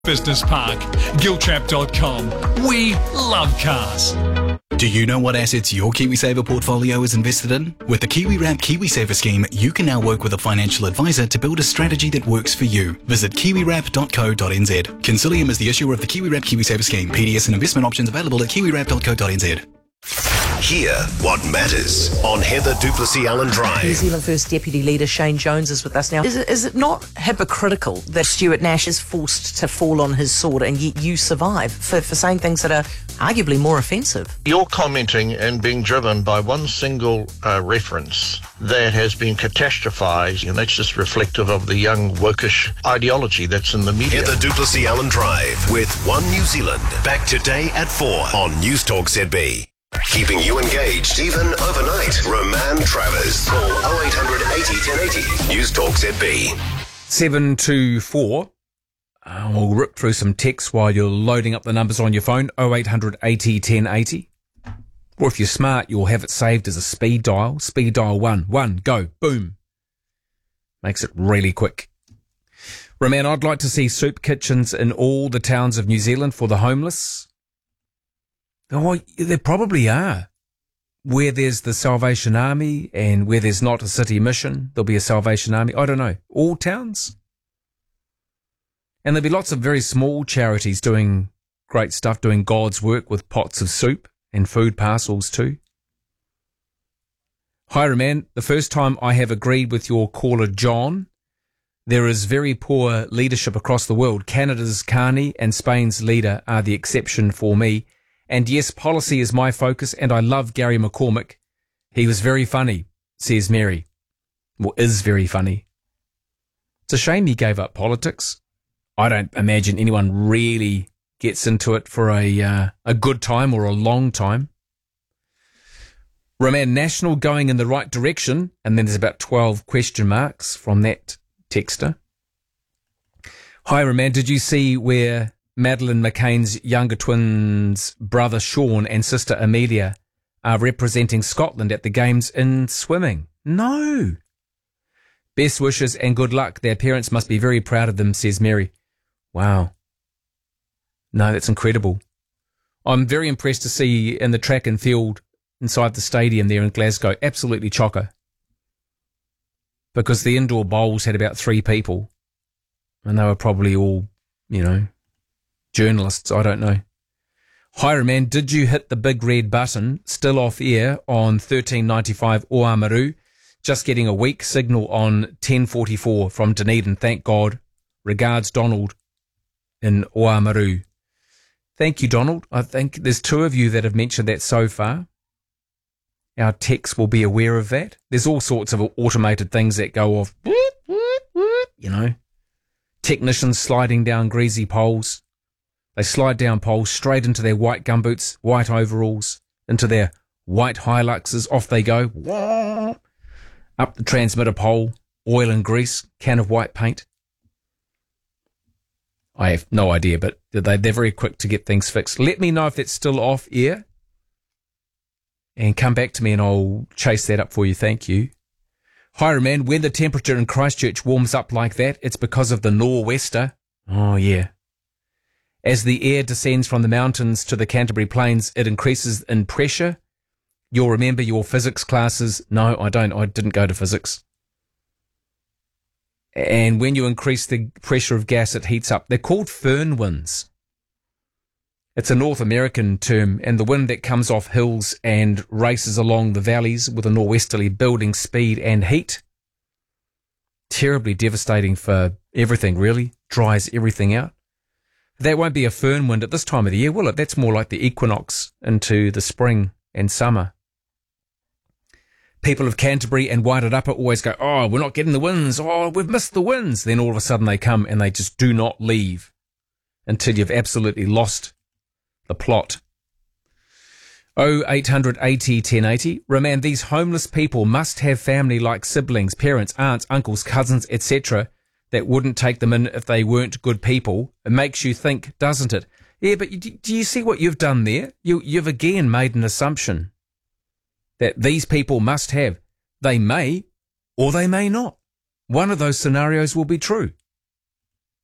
Business Park, Giltrap.com. We love cars. Do you know what assets your KiwiSaver portfolio is invested in? With the KiwiWrap KiwiSaver scheme, you can now work with a financial advisor to build a strategy that works for you. Visit kiwiwrap.co.nz. Consilium is the issuer of the KiwiWrap KiwiSaver scheme. PDS and investment options available at kiwiwrap.co.nz. Hear what matters on Heather Duplessis Allen Drive. New Zealand First Deputy Leader Shane Jones is with us now. Is it not hypocritical that Stuart Nash is forced to fall on his sword and yet you survive for saying things that are arguably more offensive? You're commenting and being driven by one single reference that has been catastrophized, and that's just reflective of the young wokish ideology that's in the media. Heather Duplessis Allen Drive with One New Zealand. Back today at 4 on News Talk ZB. Keeping you engaged even overnight. Roman Travers. Call 0800 80 1080. News Talk ZB. 724. We'll rip through some text while you're loading up the numbers on your phone. 0800 80 1080. Or if you're smart, you'll have it saved as a speed dial. Speed dial 1. Go. Boom. Makes it really quick. Roman, I'd like to see soup kitchens in all the towns of New Zealand for the homeless. Oh, there probably are. Where there's the Salvation Army and where there's not a city mission, there'll be a Salvation Army. I don't know. All towns? And there'll be lots of very small charities doing great stuff, doing God's work with pots of soup and food parcels too. Hi, Roman. The first time I have agreed with your caller, John. There is very poor leadership across the world. Canada's Carney and Spain's leader are the exception for me. And yes, policy is my focus, and I love Gary McCormick. He was very funny, says Mary. Well, is very funny. It's a shame he gave up politics. I don't imagine anyone really gets into it for a good time or a long time. Roman, National going in the right direction, and then there's about 12 question marks from that texter. Hi, Roman, did you see where Madeleine McCain's younger twins' brother Sean and sister Amelia are representing Scotland at the Games in swimming? No. Best wishes and good luck. Their parents must be very proud of them, says Mary. Wow. No, that's incredible. I'm very impressed to see in the track and field inside the stadium there in Glasgow, absolutely chocker. Because the indoor bowls had about 3 people, and they were probably all, journalists, I don't know. Hi, Roman, did you hit the big red button, still off air on 1395 Oamaru? Just getting a weak signal on 1044 from Dunedin, thank God. Regards, Donald in Oamaru. Thank you, Donald. I think there's 2 of you that have mentioned that so far. Our techs will be aware of that. There's all sorts of automated things that go off, Technicians sliding down greasy poles. They slide down poles straight into their white gumboots, white overalls, into their white Hiluxes. Off they go. Up the transmitter pole, oil and grease, can of white paint. I have no idea, but they're very quick to get things fixed. Let me know if it's still off air and come back to me and I'll chase that up for you. Thank you. Hi, Roman. When the temperature in Christchurch warms up like that, it's because of the nor'wester. Oh, yeah. As the air descends from the mountains to the Canterbury Plains, it increases in pressure. You'll remember your physics classes. No, I don't. I didn't go to physics. And when you increase the pressure of gas, it heats up. They're called föhn winds. It's a North American term, and the wind that comes off hills and races along the valleys with a nor'westerly building speed and heat. Terribly devastating for everything, really. Dries everything out. That won't be a föhn wind at this time of the year, will it? That's more like the equinox into the spring and summer. People of Canterbury and Wairarapa always go, oh, we're not getting the winds. Oh, we've missed the winds. Then all of a sudden they come and they just do not leave until you've absolutely lost the plot. 0800 80 1080. Roman, these homeless people must have family like siblings, parents, aunts, uncles, cousins, etc. that wouldn't take them in if they weren't good people. It makes you think, doesn't it? Yeah, but do you see what you've done there? You've again made an assumption that these people must have. They may or they may not. One of those scenarios will be true.